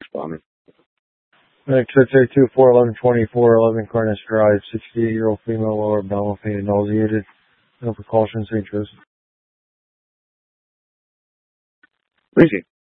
responding. XXA 241124 Carnes Drive, 68-year-old female, lower abdominal pain and nauseated. No precautions, St. Joseph. Lucy.